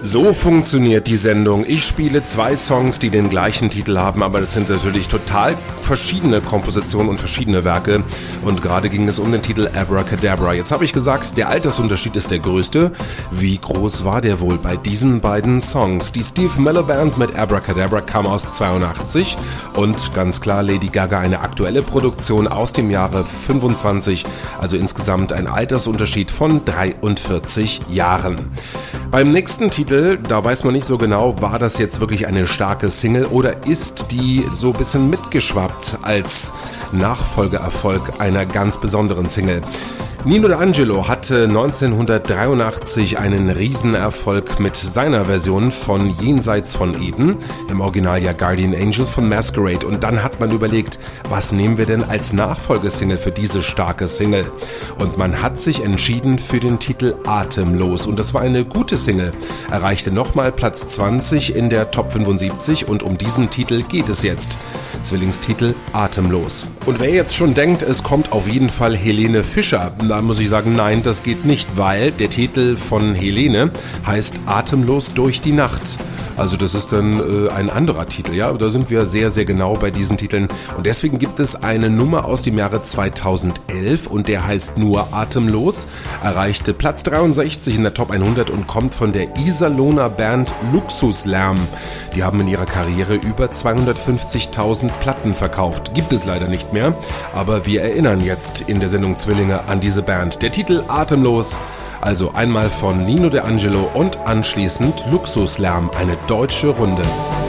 So funktioniert die Sendung. Ich spiele zwei Songs, die den gleichen Titel haben, aber das sind natürlich total verschiedene Kompositionen und verschiedene Werke. Und gerade ging es um den Titel Abracadabra. Jetzt habe ich gesagt, der Altersunterschied ist der größte. Wie groß war der wohl bei diesen beiden Songs? Die Steve Miller Band mit Abracadabra kam aus 82 und ganz klar Lady Gaga eine aktuelle Produktion aus dem Jahre 25, also insgesamt ein Altersunterschied von 43 Jahren. Beim nächsten Titel, da weiß man nicht so genau, war das jetzt wirklich eine starke Single oder ist die so ein bisschen mitgeschwappt als Nachfolgeerfolg einer ganz besonderen Single. Nino D'Angelo hatte 1983 einen Riesenerfolg mit seiner Version von Jenseits von Eden, im Original ja Guardian Angel von Masquerade, und dann hat man überlegt, was nehmen wir denn als Nachfolgesingle für diese starke Single? Und man hat sich entschieden für den Titel Atemlos und das war eine gute Single, erreichte nochmal Platz 20 in der Top 75 und um diesen Titel geht es jetzt. Zwillingstitel Atemlos. Und wer jetzt schon denkt, es kommt auf jeden Fall Helene Fischer, da muss ich sagen, nein, das geht nicht, weil der Titel von Helene heißt Atemlos durch die Nacht. Also das ist dann ein anderer Titel, ja, da sind wir sehr, sehr genau bei diesen Titeln und deswegen gibt es eine Nummer aus dem Jahre 2011 und der heißt nur Atemlos, erreichte Platz 63 in der Top 100 und kommt von der Iserlohner Band Luxuslärm. Die haben in ihrer Karriere über 250.000 Platten verkauft, gibt es leider nicht mehr, aber wir erinnern jetzt in der Sendung Zwillinge an diese Band. Der Titel Atemlos, also einmal von Nino D'Angelo und anschließend Luxuslärm, eine deutsche Runde.